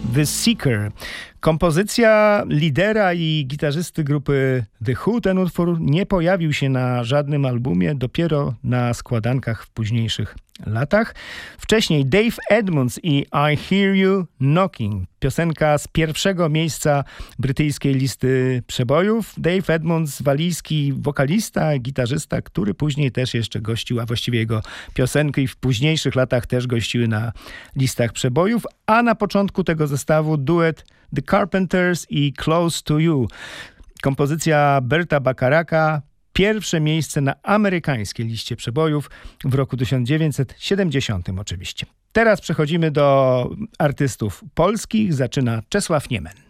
The Seeker. Kompozycja lidera i gitarzysty grupy The Who. Ten utwór nie pojawił się na żadnym albumie, dopiero na składankach w późniejszych latach. Wcześniej Dave Edmunds i I Hear You Knocking. Piosenka z pierwszego miejsca brytyjskiej listy przebojów. Dave Edmunds, walijski wokalista, gitarzysta, który później też jeszcze gościł, a właściwie jego piosenki w późniejszych latach też gościły na listach przebojów, a na początku tego zestawu duet The Carpenters i Close to You. Kompozycja Berta Bacharaka, pierwsze miejsce na amerykańskiej liście przebojów w roku 1970 oczywiście. Teraz przechodzimy do artystów polskich. Zaczyna Czesław Niemen.